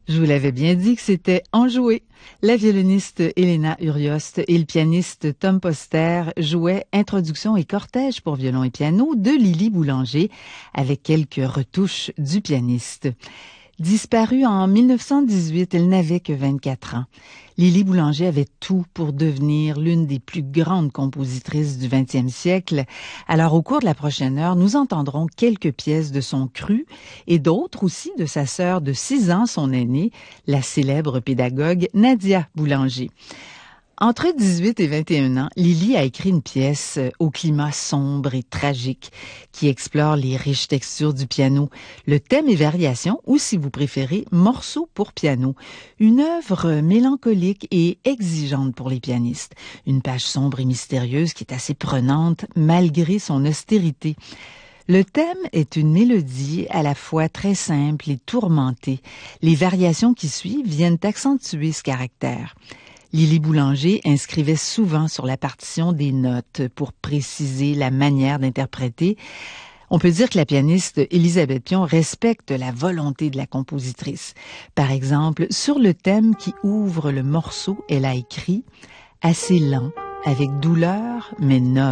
Je vous l'avais bien dit que c'était enjoué. La violoniste Elena Urioste et le pianiste Tom Poster jouaient Introduction et cortège pour violon et piano de Lily Boulanger avec quelques retouches du pianiste. Disparue en 1918, elle n'avait que 24 ans. Lily Boulanger avait tout pour devenir l'une des plus grandes compositrices du 20e siècle. Alors, au cours de la prochaine heure, nous entendrons quelques pièces de son cru et d'autres aussi de sa sœur de 6 ans, son aînée, la célèbre pédagogue Nadia Boulanger. Entre 18 et 21 ans, Lily a écrit une pièce au climat sombre et tragique qui explore les riches textures du piano, le thème et variations, ou si vous préférez, morceaux pour piano. Une œuvre mélancolique et exigeante pour les pianistes. Une page sombre et mystérieuse qui est assez prenante malgré son austérité. Le thème est une mélodie à la fois très simple et tourmentée. Les variations qui suivent viennent accentuer ce caractère. Lily Boulanger inscrivait souvent sur la partition des notes pour préciser la manière d'interpréter. On peut dire que la pianiste Élisabeth Pion respecte la volonté de la compositrice. Par exemple, sur le thème qui ouvre le morceau, elle a écrit « Assez lent, avec douleur, mais noble ».